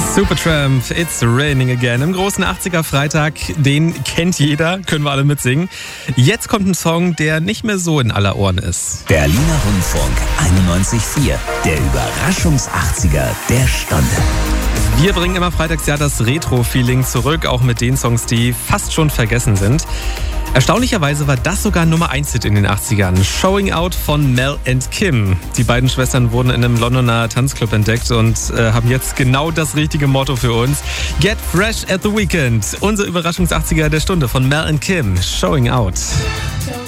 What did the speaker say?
Supertramp, It's Raining Again. Im großen 80er Freitag, den kennt jeder, können wir alle mitsingen. Jetzt kommt ein Song, der nicht mehr so in aller Ohren ist. Berliner Rundfunk 91.4, der Überraschungs-80er der Stunde. Wir bringen immer freitags ja das Retro-Feeling zurück, auch mit den Songs, die fast schon vergessen sind. Erstaunlicherweise war das sogar Nummer 1-Hit in den 80ern. Showing Out von Mel and Kim. Die beiden Schwestern wurden in einem Londoner Tanzclub entdeckt und haben jetzt genau das richtige Motto für uns. Get fresh at the weekend. Unser Überraschungs-80er der Stunde von Mel and Kim. Showing Out.